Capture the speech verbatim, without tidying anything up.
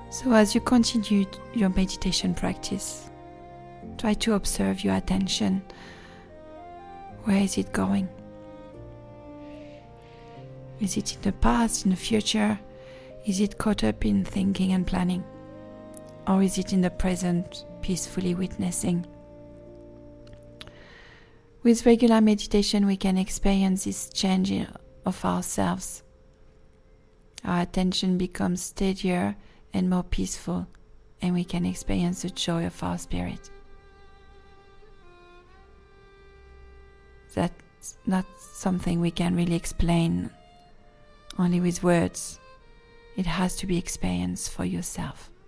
So as you continue your meditation practice, try to observe your attention. Where is it going? Is it in the past, in the future? Is it caught up in thinking and planning? Or is it in the present, peacefully witnessing? With regular meditation, we can experience this change of ourselves. Our attention becomes steadier and more peaceful, and we can experience the joy of our spirit. That's not something we can really explain only with words. It has to be experienced for yourself.